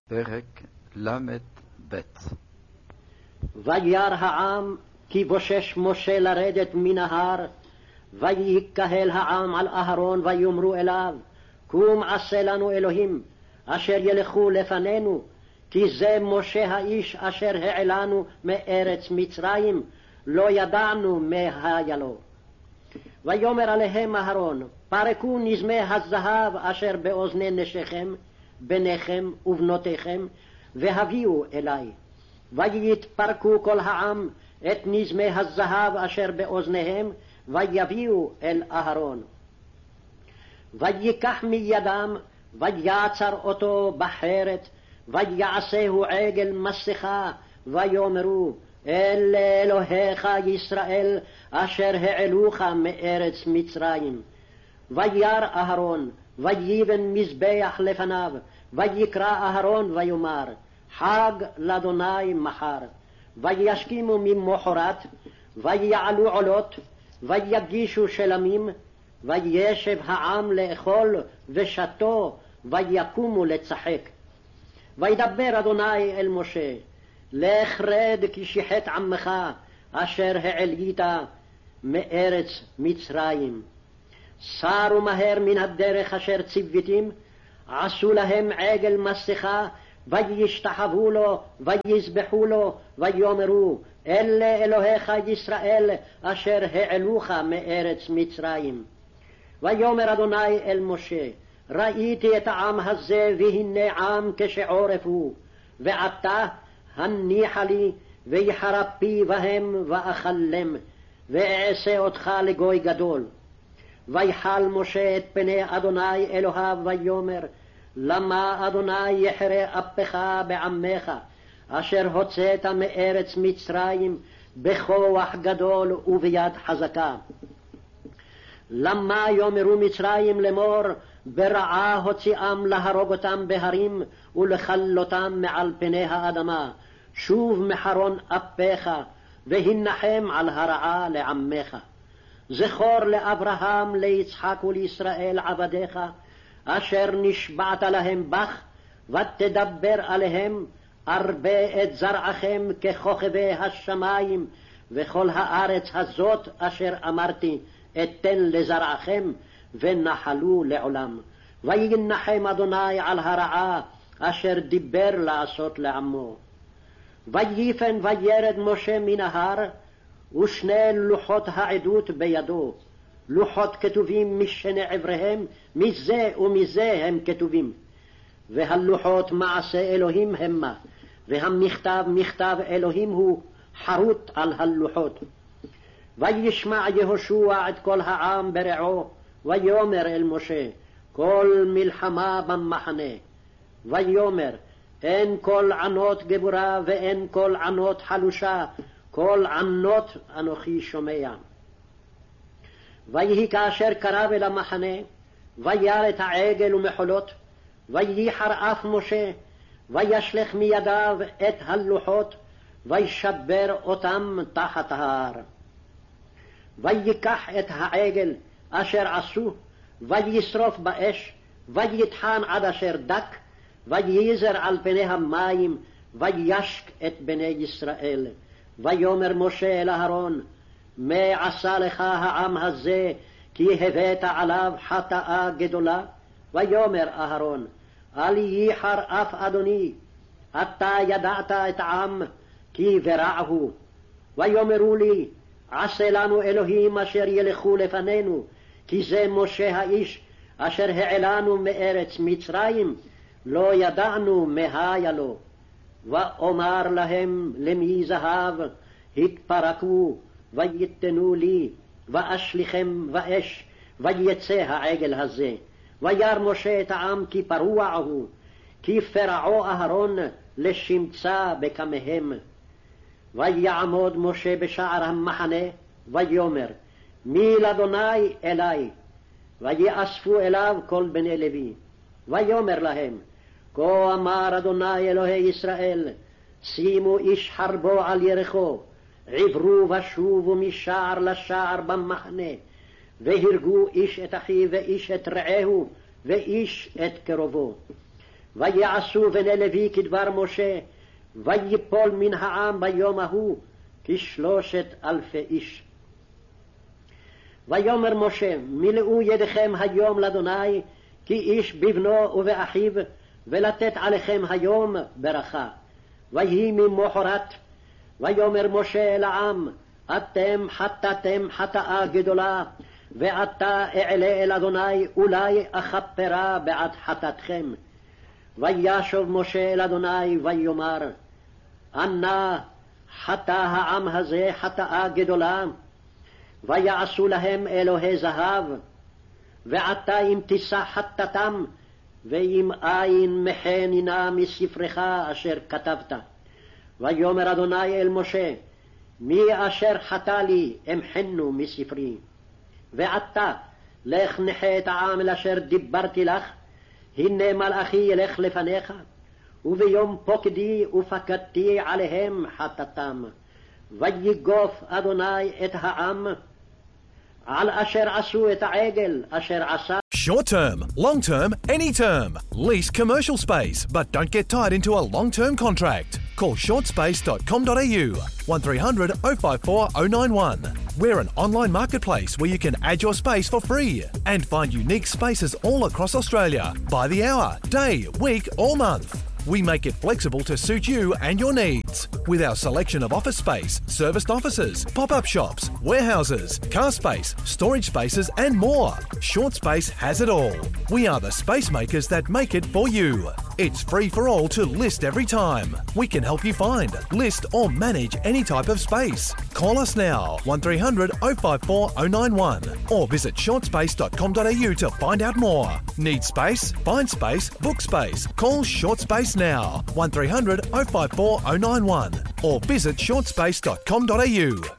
פרק ל"ב. וירא העם כי בושש משה לרדת מן ההר, ויקהל העם על אהרון ויאמרו אליו, קום עשה לנו אלוהים אשר ילכו לפנינו, כי זה משה האיש אשר העלנו מארץ מצרים, לא ידענו מה היה לו. ויאמר עליהם אהרון, פרקו נזמי הזהב אשר באוזני נשיכם, בניכם ובנותיכם, והביאו אלי. ויתפרקו כל העם את נזמי הזהב אשר באוזניהם, ויביאו אל אהרון. ויקח מידם, ויעצר אותו בחרת, ויעשהו עגל מסכה, ויאמרו, אלה אלוהיך ישראל אשר העלוך מארץ מצרים. וירא אהרון, ויבן מזבח לפניו, ויקרא אהרון ויאמר, חג לאדוני מחר. וישכימו ממחרת, ויעלו עולות, ויגישו שלמים, וישב העם לאכול ושתו, ויקומו לצחק. וידבר אדוני אל משה, לך רד כי שיחת עמך אשר העלית מארץ מצרים. סרו מהר מן הדרך אשר ציוויתים, עשו להם עגל מסכה, וישתחוו לו, ויזבחו לו, ויאמרו, אלה אלוהיך ישראל אשר העלוך מארץ מצרים. ויאמר אדוני אל משה, ראיתי את העם הזה, והנה עם כשעורף הוא, ועתה הניחה לי, ויחרפי בהם ואכלם, ואעשה אותך לגוי גדול. ויחל משה את פני אדוני אלוהיו, ויאמר, למה אדוני יחרה אפך בעמך, אשר הוצאת מארץ מצרים בכוח גדול וביד חזקה? למה יאמרו מצרים לאמור, ברעה הוציאם להרוג אותם בהרים ולכלותם מעל פני האדמה? שוב מחרון אפיך והנחם על הרעה לעמך. זכור לאברהם, ליצחק ולישראל עבדיך, אשר נשבעת להם בך, ותדבר עליהם, ארבה את זרעכם ככוכבי השמיים, וכל הארץ הזאת אשר אמרתי אתן לזרעכם, ונחלו לעולם. וינחם אדוני על הרעה אשר דיבר לעשות לעמו. ויפן וירד משה מן ההר, ושני לוחות העדות בידו, לוחות כתובים משני עבריהם, מזה ומזה הם כתובים. והלוחות מעשה אלוהים המה, והמכתב מכתב אלוהים הוא, חרוט על הלוחות. וישמע יהושע את כל העם ברעו, ויאמר אל משה, כל מלחמה במחנה. ויאמר, אין כל ענות גבורה ואין כל ענות חלושה, כל ענות אנוכי שומע. ויהי כאשר קרב אל המחנה, וירא את העגל ומחולות, וייחר אף משה, וישלך מידיו את הלוחות, וישבר אותם תחת ההר. ויקח את העגל אשר עשו, וישרוף באש, ויטחן עד אשר דק, וייזר על פני המים, וישק את בני ישראל. ויאמר משה אל אהרון, מה עשה לך העם הזה, כי הבאת עליו חטאה גדולה? ויאמר אהרון, אל ייחר אף אדוני, אתה ידעת את העם, כי ברע הוא. ויאמרו לי, עשה לנו אלוהים אשר ילכו לפנינו, כי זה משה האיש אשר העלנו מארץ מצרים, לא ידענו מה היה לו. ואומר להם, למי זהב, התפרקו ויתנו לי, ואשליכם באש, ויצא העגל הזה. וירא משה את העם כי פרוע הוא, כי פרעו אהרון לשמצה בקמיהם. ויעמוד משה בשער המחנה, ויאמר, מי לאדוני אלי? ויאספו אליו כל בני לוי. ויאמר להם, כה אמר אדוני אלוהי ישראל, שימו איש חרבו על ירחו, עברו ושובו משער לשער במחנה, והרגו איש את אחיו ואיש את רעהו ואיש את קרובו. ויעשו בני לוי כדבר משה, ויפול מן העם ביום ההוא 3,000 איש. ויאמר משה, מילאו ידיכם היום לאדוני, כי איש בבנו ובאחיו, ולתת עליכם היום ברכה. ויהי ממחרת, ויאמר משה אל העם, אתם חטאתם חטאה גדולה, ועתה אעלה אל אדוני, אולי אכפרה בעד חטאתכם. וישוב משה אל אדוני ויאמר, אנא חטא העם הזה חטאה גדולה, ויעשו להם אלוהי זהב, ועתה אם תישא חטאתם, ואם אין מחנינה מספרך אשר כתבת. ויאמר אדוני אל משה, מי אשר חטא לי אמחנו מספרי. ועתה לך נחה את העם אל אשר דיברתי לך, הנה מלאכי ילך לפניך, וביום פוקדי ופקדתי עליהם חטאתם. ויגוף אדוני את העם על אשר עשו את העגל אשר עשה. Short term, long term, any term. Lease commercial space, but don't get tied into a long-term contract. Call shortspace.com.au 1300 054 091. We're an online marketplace where you can add your space for free and find unique spaces all across Australia by the hour, day, week or month. We make it flexible to suit you and your needs. With our selection of office space, serviced offices, pop-up shops, warehouses, car space, storage spaces and more, Short Space has it all. We are the space makers that make it for you. It's free for all to list every time. We can help you find, list or manage any type of space. Call us now, 1300 054 091 or visit shortspace.com.au to find out more. Need space? Find space, book space. Call Short Space now, 1300 054 091 or visit shortspace.com.au.